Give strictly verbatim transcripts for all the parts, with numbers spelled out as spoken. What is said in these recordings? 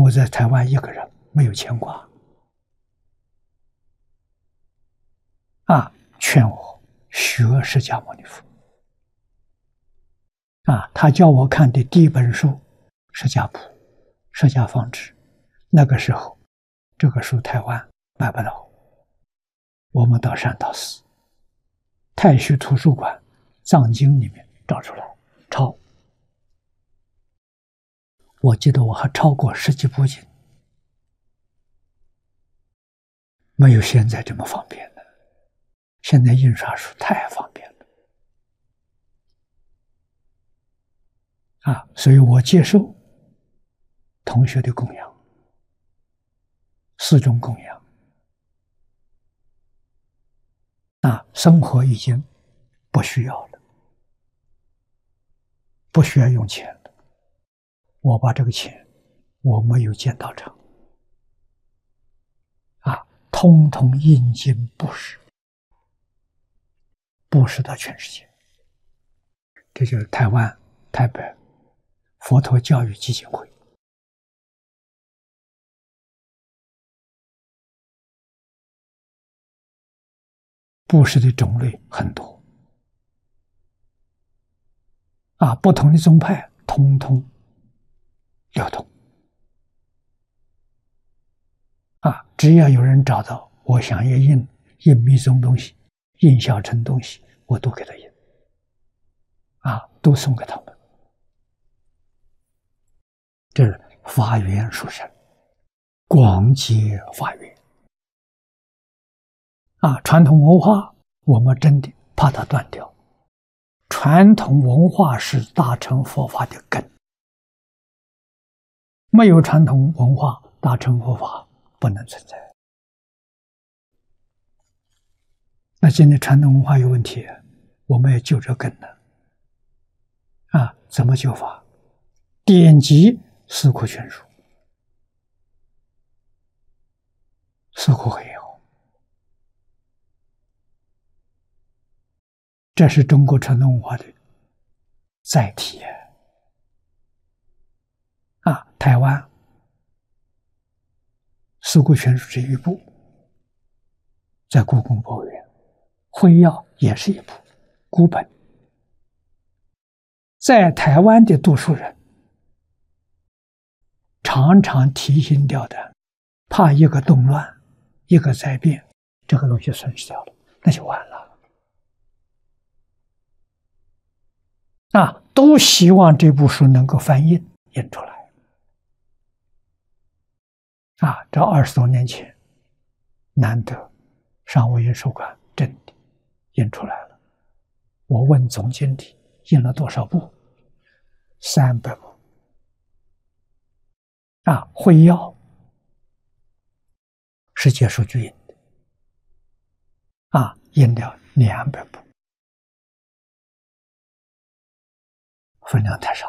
我在台湾一个人，没有牵挂。啊，劝我学释迦牟尼佛。啊，他叫我看的第一本书《释迦谱》《释迦方志》，那个时候这个书台湾买不到，我们到善导寺太虚图书馆藏经里面找出来抄。我记得我还抄过十几部经，没有现在这么方便的。现在印刷术太方便了啊！所以我接受同学的供养，四种供养啊，生活已经不需要了，不需要用钱了。我把这个钱，我没有见到场啊，通通印经布施，布施到全世界。这就是台湾台北佛陀教育基金会。布施的种类很多啊，不同的宗派通通流通啊，只要有人找到我想要印印密宗东西，印小乘东西，我都给他印啊，都送给他们。这是法缘殊胜，广结法缘啊！传统文化我们真的怕它断掉，传统文化是大乘佛法的根，没有传统文化，大乘佛法不能存在。那现在传统文化有问题，我们要救这根呢啊！怎么救法？典籍四库全书，四库很有，这是中国传统文化的载体啊！台湾四库全书是一部，在故宫博物院；会要也是一部孤本。在台湾的读书人常常提心吊胆，怕一个动乱，一个灾变，这个东西损失掉了，那就完了啊！都希望这部书能够翻印印出来啊！这二十多年前，难得商务印书馆真的印出来了。我问总经理印了多少部？三百部啊！会要世界数据印的啊，印了两百部，分量太少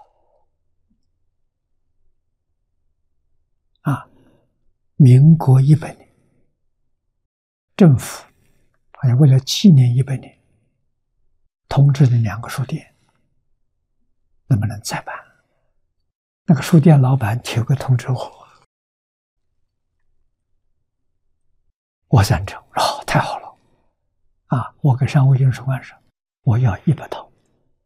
啊！啊，民国一百年，政府好像为了纪念一百年，通知了两个书店，能不能再办？那个书店老板贴个通知我，我赞成，哦，太好了啊！我给商务印书馆说，我要一百套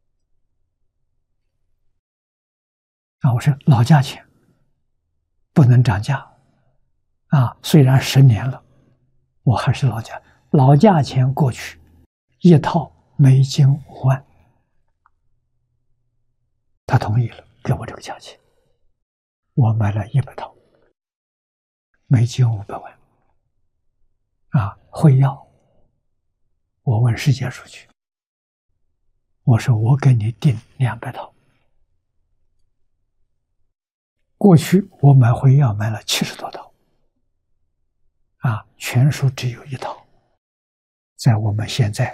啊！我说老价钱，不能涨价啊！虽然十年了，我还是老价，老价钱过去，一套美金五万，他同意了，给我这个价钱。我买了一百套，美金五百万，啊，会要。我问世界数据，我说我给你订两百套。过去我买会要买了七十多套，啊，全书只有一套，在我们现在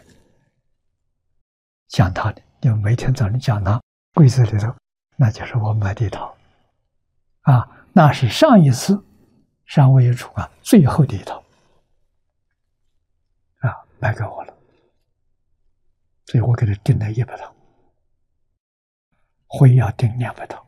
讲堂的，因为每天早上讲堂柜子里头，那就是我买的一套。啊，那是上一次商务印书馆最后的一套啊，卖给我了，所以我给他订了一百套，会要订两百套。